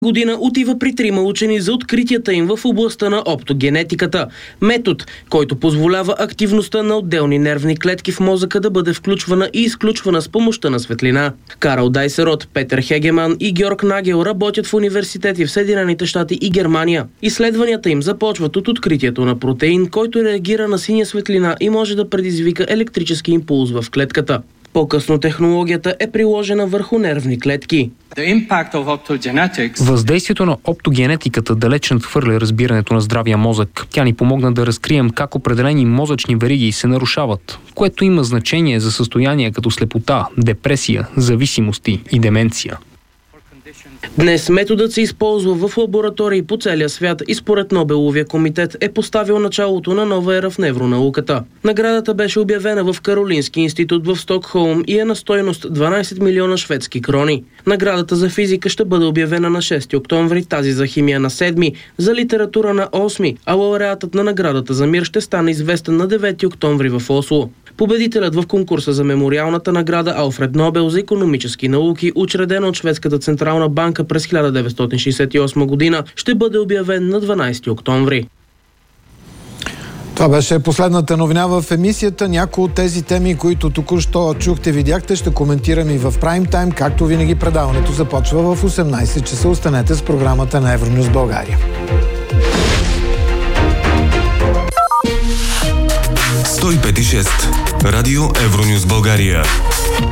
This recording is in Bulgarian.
година отива при 3 учени за откритията им в областта на оптогенетиката. Метод, който позволява активността на отделни нервни клетки в мозъка да бъде включвана и изключвана с помощта на светлина. Карл Дайсерот, Петър Хегеман и Георг Нагел работят в университети в Съединените щати и Германия. Изследванията им започват от откритието на протеин, който реагира на синя светлина и може да предизвика електрически импулс в клетката. По-късно технологията е приложена върху нервни клетки. Въздействието на оптогенетиката далеч надхвърля разбирането на здравия мозък. Тя ни помогна да разкрием как определени мозъчни вериги се нарушават, което има значение за състояния като слепота, депресия, зависимости и деменция. Днес методът се използва в лаборатории по целия свят и според Нобеловия комитет е поставил началото на нова ера в невронауката. Наградата беше обявена в Каролински институт в Стокхолм и е на стойност 12 милиона шведски крони. Наградата за физика ще бъде обявена на 6 октомври, тази за химия на 7, за литература на 8, а лауреатът на наградата за мир ще стане известен на 9 октомври в Осло. Победителят в конкурса за мемориалната награда Алфред Нобел за икономически науки, учредена от Шведската централна банка през 1968 година, ще бъде обявен на 12 октомври. Това беше последната новина в емисията. Някои от тези теми, които току-що чухте, видяхте, ще коментираме и в прайм тайм. Както винаги, предаването започва в 18 часа. Останете с програмата на Евронюс България. 105.6 Радио Евронюс България.